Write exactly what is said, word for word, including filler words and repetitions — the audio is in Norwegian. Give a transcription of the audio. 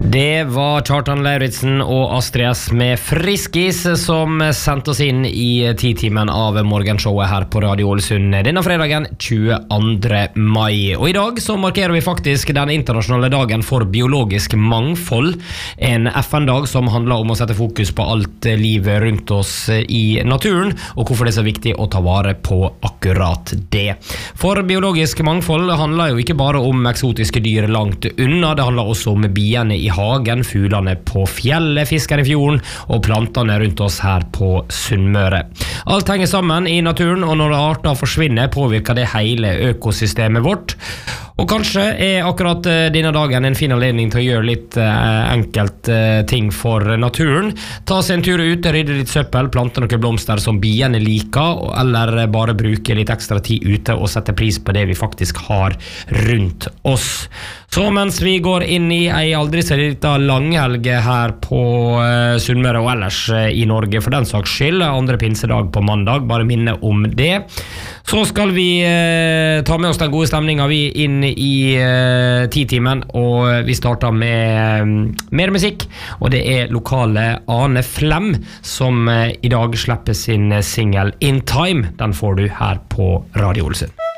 Det var Kjartan Lauritsen og Astrid S med Friskis som sendte oss inn i titimen av morgenshowet her på Radio Ålesund denne fredagen tjueandre mai. Og i dag så markerer vi faktisk den internasjonale dagen for biologisk mangfold, en F N-dag som handler om å sette fokus på alt livet rundt oss i naturen, og hvorfor det er så viktig å ta vare på akkurat det. For biologisk mangfold handler jo ikke bare om eksotiske dyr langt unna, det handler også om biene i hagen, fuglene på fjellet, fiskene i fjorden og plantene rundt oss her på Sunnmøre. Alt henger sammen i naturen, og når arter forsvinner påvirker det hele økosystemet vårt. Og kanskje er akkurat denne dagen en fin anledning til å gjøre litt eh, enkelt eh, ting for naturen. Ta seg en tur ut, rydde litt søppel, plante noen blomster som biene liker, eller bare bruke litt ekstra tid ute og sette pris på det vi faktisk har rundt oss. Så mens vi går inn i ei aldri så lita langhelg her på eh, Sunnmøre og ellers eh, i Norge, for den saks skyld, andre pinsedag på mandag, bare minne om det, så skal vi eh, ta med oss den gode stemningen vi inn i uh, titimen, og vi starter med um, mer musikk, og det er lokale Ane Flem som uh, i dag slipper sin single In Time. Den får du her på Radio Ålesund.